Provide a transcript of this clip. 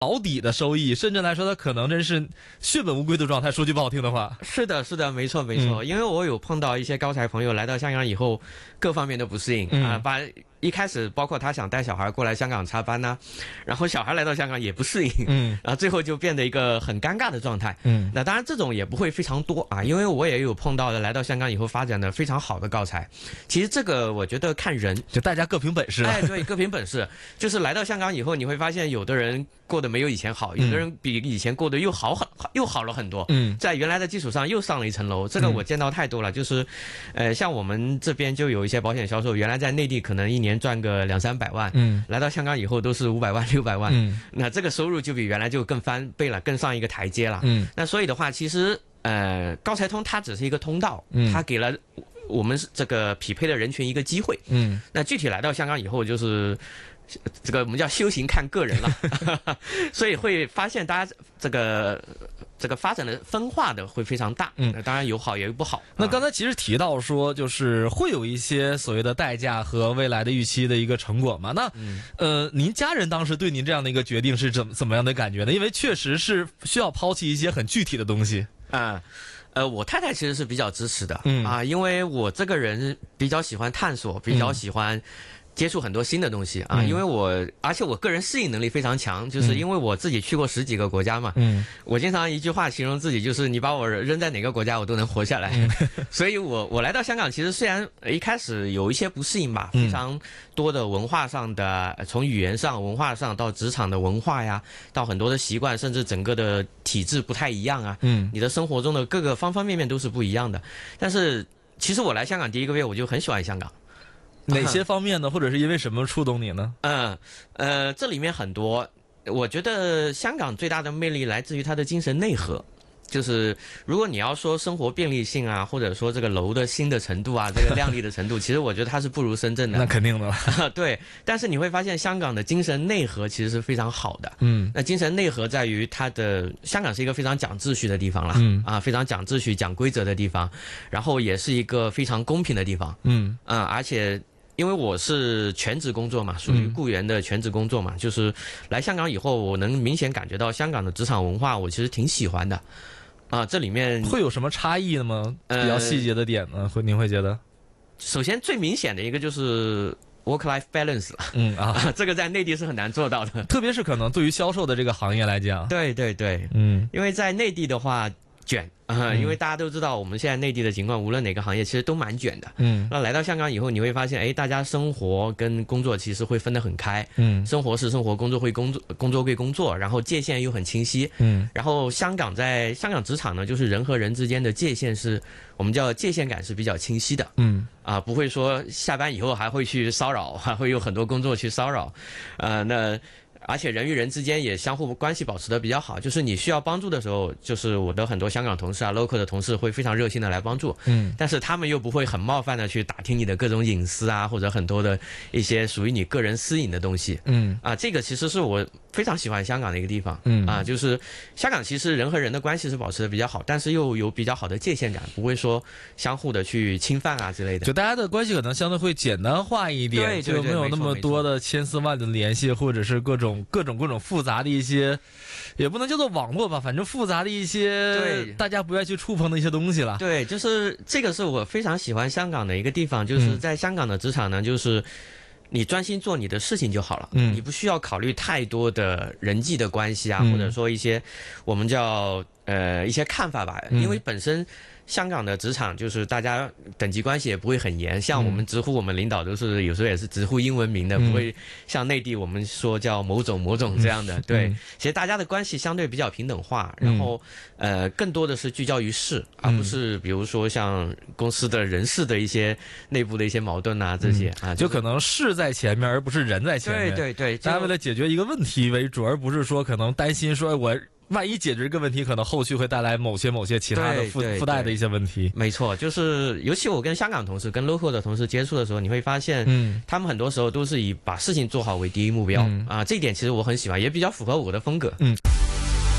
保底的收益，甚至来说它可能真是血本无归的状态。说句不好听的话， 是的，是的，没错，没错。因为我有碰到一些高才朋友来到香港以后，各方面都不适应把一开始包括他想带小孩过来香港插班呐，然后小孩来到香港也不适应，然后最后就变得一个很尴尬的状态。那当然这种也不会非常多啊，因为我也有碰到的来到香港以后发展的非常好的高才。其实这个我觉得看人， 就大家各凭本事。 哎，对，各凭本事。就是来到香港以后，你会发现有的人过得没有以前好，有的人比以前过得又好了很多。在原来的基础上又上了一层楼。这个我见到太多了。就是，像我们这边就有一些保险销售，原来在内地可能一年赚个200-300万，来到香港以后都是500万、600万，那这个收入就比原来就更翻倍了，更上一个台阶了。那所以的话，其实高才通它只是一个通道，它给了我们这个匹配的人群一个机会。那具体来到香港以后，就是这个我们叫修行看个人了，所以会发现大家这个发展的分化的会非常大。当然有好也有不好。 那刚才其实提到说，就是会有一些所谓的代价和未来的预期的一个成果嘛。那您家人当时对您这样的一个决定是怎么样的感觉呢？因为确实是需要抛弃一些很具体的东西。 我太太其实是比较支持的因为我这个人比较喜欢探索，比较喜欢接触很多新的东西因为而且我个人适应能力非常强，就是因为我自己去过10几个国家嘛。我经常一句话形容自己，就是你把我扔在哪个国家我都能活下来。所以我来到香港，其实虽然一开始有一些不适应吧，非常多的文化上的，从语言上、文化上到职场的文化呀，到很多的习惯，甚至整个的体制不太一样你的生活中的各个方方面面都是不一样的。但是其实我来香港第1个月我就很喜欢香港。 哪些方面呢？或者是因为什么触动你呢？ 这里面很多，我觉得香港最大的魅力来自于它的精神内核。就是如果你要说生活便利性或者说这个楼的新的程度这个亮丽的程度，其实我觉得它是不如深圳的。 那肯定的了。 对，但是你会发现香港的精神内核其实是非常好的。那精神内核在于香港是一个非常讲秩序的地方了。非常讲秩序、讲规则的地方，然后也是一个非常公平的地方。而且因为我是全职工作嘛，属于雇员的全职工作嘛，就是来香港以后，我能明显感觉到香港的职场文化，我其实挺喜欢的。这里面会有什么差异的吗？比较细节的点呢？您会觉得？ 首先最明显的一个就是 work-life balance 了。这个在内地是很难做到的， 特别是可能对于销售的这个行业来讲。 对对对，因为在内地的话卷。因为大家都知道我们现在内地的情况，无论哪个行业其实都蛮卷的。那来到香港以后，你会发现大家生活跟工作其实会分得很开。生活是生活，工作归工作，然后界限又很清晰。然后香港职场呢，就是人和人之间的界限是我们叫界限感是比较清晰的。不会说下班以后还会去骚扰，还会有很多工作去骚扰。而且人与人之间也相互关系保持得比较好，就是你需要帮助的时候，就是我的很多香港同事local 的同事会非常热心的来帮助。但是他们又不会很冒犯的去打听你的各种隐私或者很多的一些属于你个人私隐的东西。这个其实是我非常喜欢香港的一个地方。就是香港其实人和人的关系是保持得比较好，但是又有比较好的界限感，不会说相互的去侵犯之类的。 就大家的关系可能相对会简单化一点， 对， 就没有那么多的千丝万缕的联系，或者是各种复杂的一些，也不能叫做网络吧，反正复杂的一些， 对， 大家不愿意去触碰的一些东西了。 对，就是这个是我非常喜欢香港的一个地方，就是在香港的职场呢，就是你专心做你的事情就好了。你不需要考虑太多的人际的关系或者说一些我们叫一些看法吧。因为本身香港的职场就是大家等级关系也不会很严，像我们直呼我们领导都是有时候也是直呼英文名的，不会像内地我们说叫某种这样的。对，其实大家的关系相对比较平等化，然后更多的是聚焦于事，而不是比如说像公司的人事的一些内部的一些矛盾这些就可能事在前面，而不是人在前面。 对对对， 大家为了解决一个问题为主，而不是说可能担心说我万一解决这个问题，可能后续会带来某些其他的附带的一些问题。 没错，就是尤其我跟香港同事、跟 local 的同事接触的时候，你会发现，他们很多时候都是以把事情做好为第一目标。这一点其实我很喜欢，也比较符合我的风格。